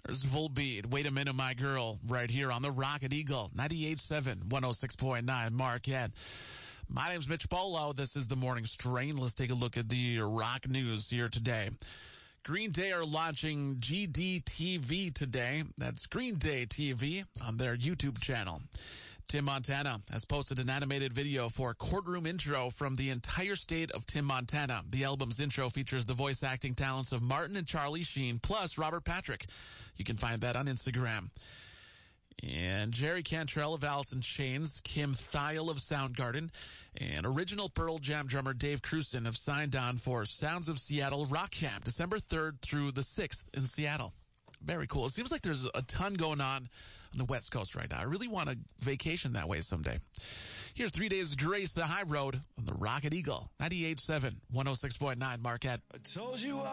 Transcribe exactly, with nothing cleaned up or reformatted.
There's Volbeat, Wait a Minute, My Girl, right here on the Rocket Eagle, ninety-eight point seven, one oh six point nine Marquette. My name's Mitch Polo. This is the Morning Strain. Let's take a look at the rock news here today. Green Day are launching G D T V today. That's Green Day T V on their YouTube channel. Tim Montana has posted an animated video for Courtroom Intro from the entire state of Tim Montana. The album's intro features the voice acting talents of Martin and Charlie Sheen, plus Robert Patrick. You can find that on Instagram. And Jerry Cantrell of Alice in Chains, Kim Thayil of Soundgarden, and original Pearl Jam drummer Dave Krusen have signed on for Sounds of Seattle Rock Camp, December third through the sixth in Seattle. Very cool. It seems like there's a ton going on on the West Coast right now. I really want a vacation that way someday. Here's Three Days Grace, The High Road on the Rocket Eagle, ninety-eight point seven, one oh six point nine Marquette. I told you I